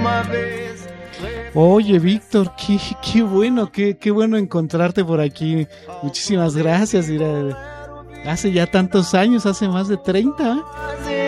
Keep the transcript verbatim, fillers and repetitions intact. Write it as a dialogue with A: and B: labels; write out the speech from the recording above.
A: Oye, Víctor, qué, qué bueno, qué, qué bueno encontrarte por aquí. Muchísimas gracias. Mira, hace ya tantos años, hace más de treinta.